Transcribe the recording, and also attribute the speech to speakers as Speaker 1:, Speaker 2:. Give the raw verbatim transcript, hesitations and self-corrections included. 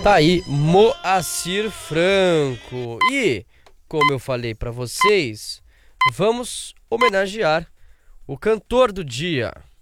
Speaker 1: Tá aí, Moacir Franco. E, como eu falei pra vocês, vamos homenagear o cantor do dia.